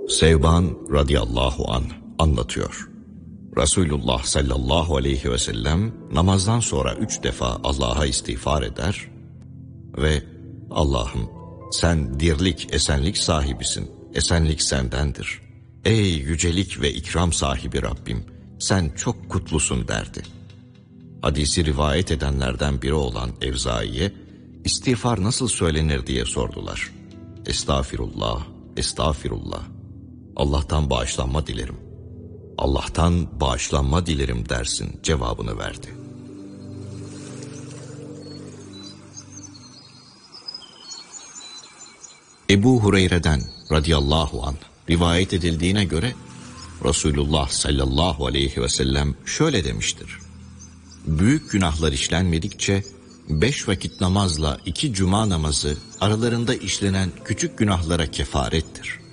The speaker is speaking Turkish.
Sevban radıyallahu anh anlatıyor. Resulullah sallallahu aleyhi ve sellem namazdan sonra 3 defa Allah'a istiğfar eder ve Allah'ım sen dirlik, esenlik sahibisin, esenlik sendendir. Ey yücelik ve ikram sahibi Rabbim, sen çok kutlusun derdi. Hadisi rivayet edenlerden biri olan Evzai'ye istiğfar nasıl söylenir diye sordular. Estağfirullah, estağfirullah. Allah'tan bağışlanma dilerim. Allah'tan bağışlanma dilerim dersin cevabını verdi. Ebu Hureyre'den radıyallahu anh rivayet edildiğine göre Resulullah sallallahu aleyhi ve sellem şöyle demiştir. Büyük günahlar işlenmedikçe 5 vakit namazla 2 cuma namazı aralarında işlenen küçük günahlara kefarettir.